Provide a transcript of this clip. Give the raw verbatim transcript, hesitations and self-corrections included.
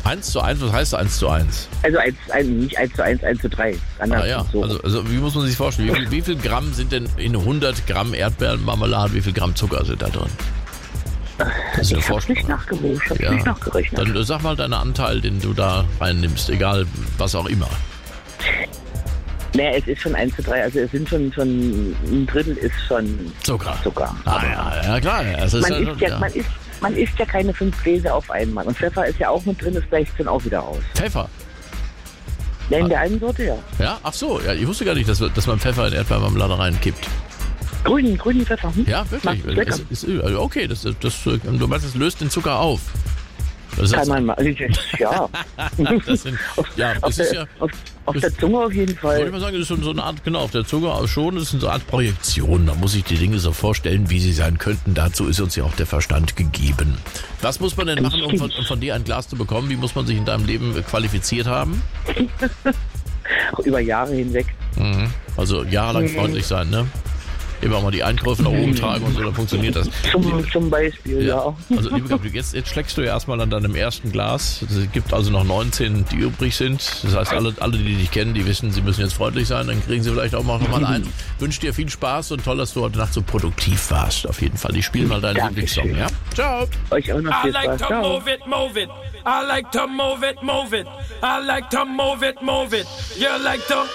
eins zu eins, was heißt eins zu eins? Also eins, ein, nicht eins zu eins, eins zu drei. Anders Ah ja, so. also, also wie muss man sich vorstellen? Wie viel, wie viel Gramm sind denn in hundert Gramm Erdbeermarmelade, wie viel Gramm Zucker sind da drin? Das ich hab's nicht nachgewogen, ich hab's Ja. nicht nachgerechnet. Dann äh, sag mal deinen Anteil, den du da reinnimmst, egal was auch immer. Naja, es ist schon eins zu drei, also es sind schon, schon ein Drittel ist schon Zucker. Zucker. Ah ja, ja klar. Ja, es ist Man, ja, isst ja, ja. man, isst, man isst ja keine fünf Gläser auf einmal. Und Pfeffer ist ja auch mit drin, das gleicht dann auch wieder aus. Pfeffer. Ja, in der einen Sorte, ja. Ja, ach so, ja, ich wusste gar nicht, dass, dass man Pfeffer in Erdbeermarmelade reinkippt. Grünen, grünen Pfeffer. Hm? Ja, wirklich. Macht's lecker. Ist, ist, also okay, das, das, du meinst, das löst den Zucker auf. Das Kann ist, man mal, ja. das sind, auf, ja, auf, es ist der, ja, auf, auf das- der Zunge auf jeden wollte ich Fall. mal sagen, das ist so, so eine Art, genau, auf der Zunge auch schon, das ist so eine Art Projektion. Da muss ich die Dinge so vorstellen, wie sie sein könnten. Dazu ist uns ja auch der Verstand gegeben. Was muss man denn machen, um von, um von dir ein Glas zu bekommen? Wie muss man sich in deinem Leben qualifiziert haben? Über Jahre hinweg. Mhm. Also jahrelang freundlich sein, ne? Immer mal die Einkäufe nach oben tragen und so, dann funktioniert das. Zum, zum Beispiel, ja. Also liebe Gabriele, jetzt, jetzt schlägst du ja erstmal an deinem ersten Glas. Es gibt also noch neunzehn, die übrig sind. Das heißt, alle, alle, die dich kennen, die wissen, sie müssen jetzt freundlich sein. Dann kriegen sie vielleicht auch mal noch mal ein. Wünsche dir viel Spaß und toll, dass du heute Nacht so produktiv warst. Auf jeden Fall. Ich spiele mal deinen Dankeschön. Lieblingssong, ja? Ciao. Euch auch noch I viel like Spaß. to Ciao. move it, move it. I like to move it, move it. I like to move it, move it. You like to